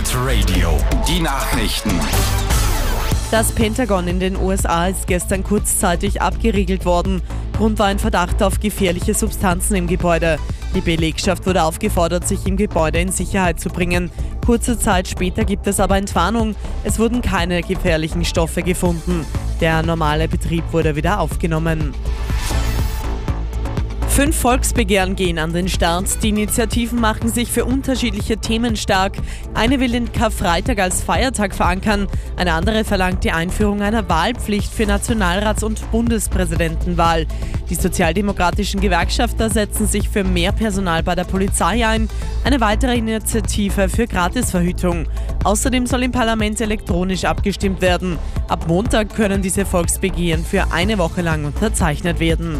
Pirate Radio. Die Nachrichten. Das Pentagon in den USA ist gestern kurzzeitig abgeriegelt worden. Grund war ein Verdacht auf gefährliche Substanzen im Gebäude. Die Belegschaft wurde aufgefordert, sich im Gebäude in Sicherheit zu bringen. Kurze Zeit später gibt es aber Entwarnung. Es wurden keine gefährlichen Stoffe gefunden. Der normale Betrieb wurde wieder aufgenommen. 5 Volksbegehren gehen an den Start. Die Initiativen machen sich für unterschiedliche Themen stark. Eine will den Karfreitag als Feiertag verankern. Eine andere verlangt die Einführung einer Wahlpflicht für Nationalrats- und Bundespräsidentenwahl. Die sozialdemokratischen Gewerkschafter setzen sich für mehr Personal bei der Polizei ein. Eine weitere Initiative für Gratisverhütung. Außerdem soll im Parlament elektronisch abgestimmt werden. Ab Montag können diese Volksbegehren für eine Woche lang unterzeichnet werden.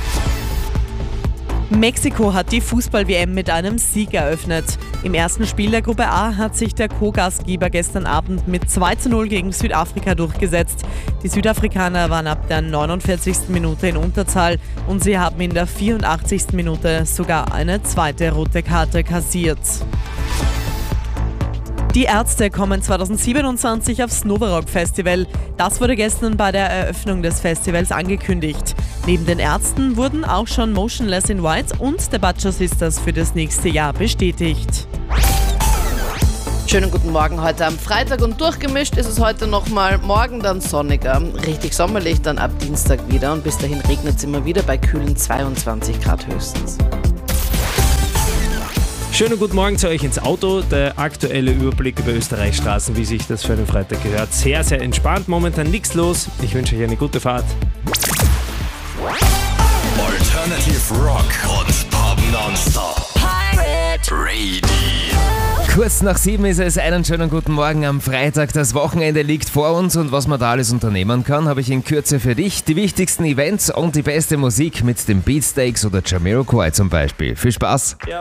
Mexiko hat die Fußball-WM mit einem Sieg eröffnet. Im ersten Spiel der Gruppe A hat sich der Co-Gastgeber gestern Abend mit 2:0 gegen Südafrika durchgesetzt. Die Südafrikaner waren ab der 49. Minute in Unterzahl und sie haben in der 84. Minute sogar eine zweite rote Karte kassiert. Die Ärzte kommen 2027 aufs Novarock Festival. Das wurde gestern bei der Eröffnung des Festivals angekündigt. Neben den Ärzten wurden auch schon Motionless in White und The Butcher Sisters für das nächste Jahr bestätigt. Schönen guten Morgen heute am Freitag und durchgemischt ist es heute nochmal, morgen dann sonniger, richtig sommerlich dann ab Dienstag wieder und bis dahin regnet es immer wieder bei kühlen 22 Grad höchstens. Schönen guten Morgen zu euch ins Auto. Der aktuelle Überblick über Österreichs Straßen, wie sich das für einen Freitag gehört. Sehr, sehr entspannt. Momentan nichts los. Ich wünsche euch eine gute Fahrt. Alternative Rock und Pop Nonstop. Pirate Radio. Kurz nach 7 ist es. Einen schönen guten Morgen am Freitag. Das Wochenende liegt vor uns und was man da alles unternehmen kann, habe ich in Kürze für dich. Die wichtigsten Events und die beste Musik mit den Beatsteaks oder Jamiroquai zum Beispiel. Viel Spaß!